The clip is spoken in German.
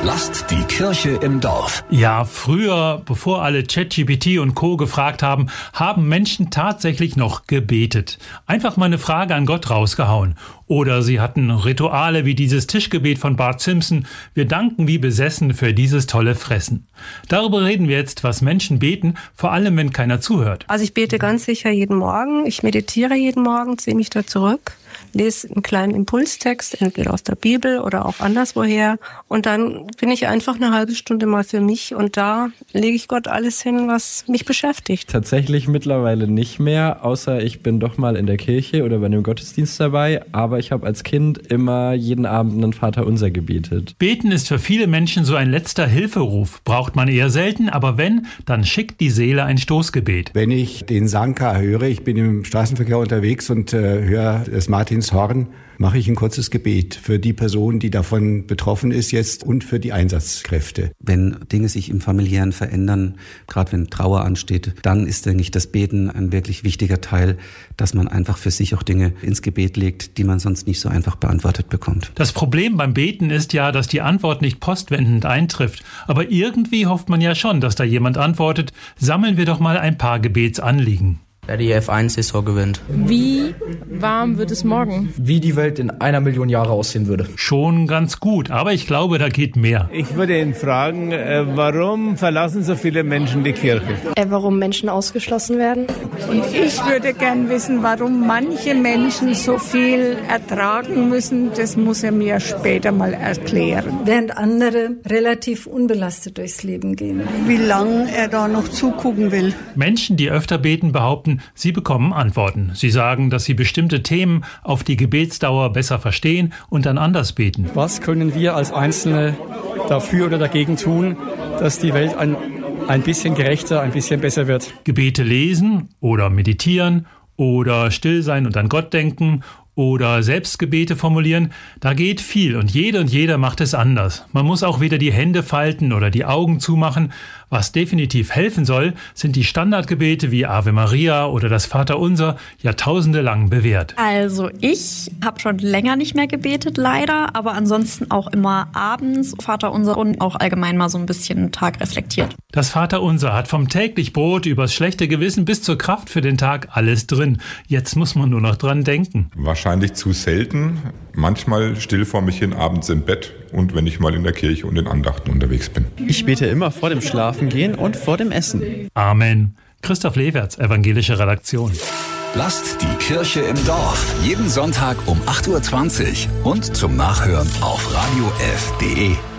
Lasst die Kirche im Dorf. Ja, früher, bevor alle ChatGPT und Co. gefragt haben, haben Menschen tatsächlich noch gebetet. Einfach mal eine Frage an Gott rausgehauen. Oder sie hatten Rituale wie dieses Tischgebet von Bart Simpson. Wir danken wie besessen für dieses tolle Fressen. Darüber reden wir jetzt, was Menschen beten, vor allem wenn keiner zuhört. Also ich bete ganz sicher jeden Morgen. Ich meditiere jeden Morgen, ziehe mich da zurück, lese einen kleinen Impulstext, entweder aus der Bibel oder auch anderswoher. Und dann bin ich einfach eine halbe Stunde mal für mich und da lege ich Gott alles hin, was mich beschäftigt. Tatsächlich mittlerweile nicht mehr, außer ich bin doch mal in der Kirche oder bei einem Gottesdienst dabei. Aber ich habe als Kind immer jeden Abend einen Vaterunser gebetet. Beten ist für viele Menschen so ein letzter Hilferuf. Braucht man eher selten, aber wenn, dann schickt die Seele ein Stoßgebet. Wenn ich den Sanka höre, ich bin im Straßenverkehr unterwegs und höre das Martinshorn, mache ich ein kurzes Gebet für die Person, die davon betroffen ist jetzt und für die Einsatzkräfte. Wenn Dinge sich im Familiären verändern, gerade wenn Trauer ansteht, dann ist, denke ich, das Beten ein wirklich wichtiger Teil, dass man einfach für sich auch Dinge ins Gebet legt, die man sonst nicht so einfach beantwortet bekommt. Das Problem beim Beten ist ja, dass die Antwort nicht postwendend eintrifft. Aber irgendwie hofft man ja schon, dass da jemand antwortet. Sammeln wir doch mal ein paar Gebetsanliegen. Wer die F1-Saison gewinnt. Wie warm wird es morgen? Wie die Welt in 1 Million Jahre aussehen würde. Schon ganz gut, aber ich glaube, da geht mehr. Ich würde ihn fragen, warum verlassen so viele Menschen die Kirche? Warum Menschen ausgeschlossen werden? Ich würde gern wissen, warum manche Menschen so viel ertragen müssen. Das muss er mir später mal erklären. Während andere relativ unbelastet durchs Leben gehen. Wie lange er da noch zugucken will. Menschen, die öfter beten, behaupten, sie bekommen Antworten. Sie sagen, dass sie bestimmte Themen auf die Gebetsdauer besser verstehen und dann anders beten. Was können wir als Einzelne dafür oder dagegen tun, dass die Welt ein bisschen gerechter, ein bisschen besser wird? Gebete lesen oder meditieren oder still sein und an Gott denken oder Selbstgebete formulieren, da geht viel und jeder macht es anders. Man muss auch weder die Hände falten oder die Augen zumachen. Was definitiv helfen soll, sind die Standardgebete wie Ave Maria oder das Vaterunser, Jahrtausende lang bewährt. Also ich habe schon länger nicht mehr gebetet, leider, aber ansonsten auch immer abends Vaterunser und auch allgemein mal so ein bisschen den Tag reflektiert. Das Vaterunser hat vom täglich Brot übers schlechte Gewissen bis zur Kraft für den Tag alles drin. Jetzt muss man nur noch dran denken. Wahrscheinlich zu selten, manchmal still vor mich hin abends im Bett und wenn ich mal in der Kirche und in Andachten unterwegs bin. Ich bete immer vor dem Schlafengehen und vor dem Essen. Amen. Christoph Lewerts, Evangelische Redaktion. Lasst die Kirche im Dorf. Jeden Sonntag um 8:20 Uhr und zum Nachhören auf radiof.de.